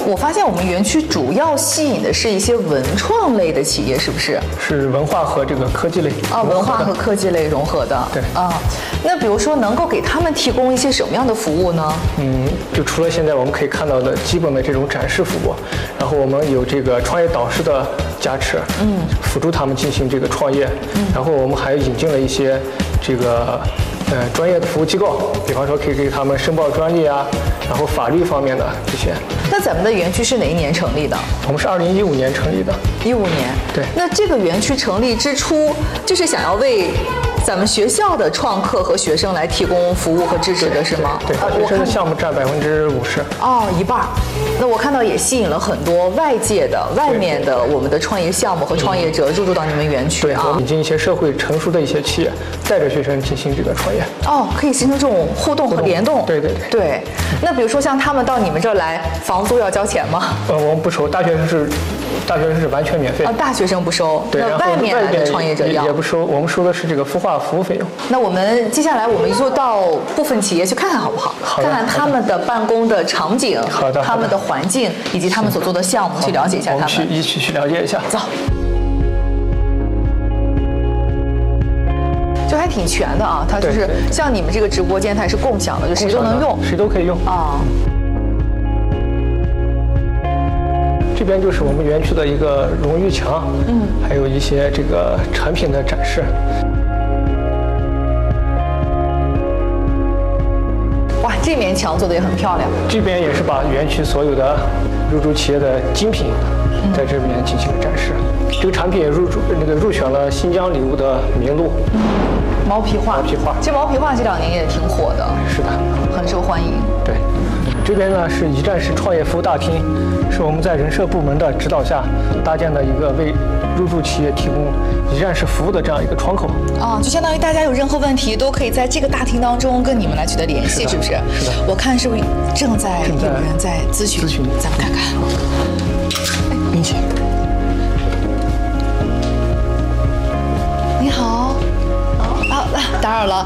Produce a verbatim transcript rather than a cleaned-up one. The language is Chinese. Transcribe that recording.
我发现我们园区主要吸引的是一些文创类的企业，是不是？ 是文化和这个科技类啊，文化和科技类融合的。 对啊，那比如说能够给他们提供一些什么样的服务呢？ 嗯，就除了现在我们可以看到的基本的这种展示服务，然后我们有这个创业导师的加持，嗯，辅助他们进行这个创业，嗯，然后我们还引进了一些这个呃专业的服务机构，比方说可以给他们申报专利啊，然后法律方面的这些。 那咱们的园区是哪一年成立的？ 我们是二零一五年成立的。 一五年。 对。 那这个园区成立之初，就是想要为咱们学校的创客和学生来提供服务和支持的是吗？ 对， 啊， 学生的项目占百分之五十。 哦，一半。那我看到也吸引了很多外界的、外面的我们的创业项目和创业者入驻到你们园区对， 啊。 我们引进一些社会成熟的一些企业，带着学生进行这个创业。 哦，可以形成这种互动和联动。 对对对。 对。那比如说像他们到你们这儿来，房租要交钱吗？ 呃，我们不收，大学生是。大学生是完全免费啊，大学生不收。 对， 那外面来的创业者要也不收，我们收的是这个孵化服务费用。 那我们接下来我们就到部分企业去看看好不好？ 好的。 看看他们的办公的场景， 好的， 他们的环境以及他们所做的项目，去了解一下他们。 我们去一起去了解一下。 走。就还挺全的啊，它就是像你们这个直播间，它也是共享的，就谁都能用， 谁都可以用啊。 这边就是我们园区的一个荣誉墙，嗯，还有一些这个产品的展示。 哇，这面墙做的也很漂亮。 这边也是把园区所有的入驻企业的精品在这边进行展示。嗯、这个产品也入驻那个入选了新疆礼物的名录。 嗯，毛皮画。 毛皮画， 这毛皮画这两年也挺火的。 是的， 很受欢迎。 对。这边呢是一站式创业服务大厅，是我们在人社部门的指导下搭建的一个为入驻企业提供一站式服务的这样一个窗口。 啊，就相当于大家有任何问题都可以在这个大厅当中跟你们来取得联系，是不是？ 是的。 我看是不是正在有人在咨询？ 咨询， 咱们看看。